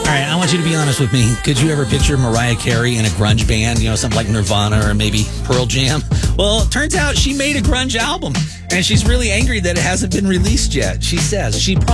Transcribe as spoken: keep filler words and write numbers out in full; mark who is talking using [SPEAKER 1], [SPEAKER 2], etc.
[SPEAKER 1] right, I want you to be honest with me. Could you ever picture Mariah Carey in a grunge band, you know, something like Nirvana or maybe Pearl Jam? Well, it turns out she made a grunge album, and she's really angry that it hasn't been released yet. She says she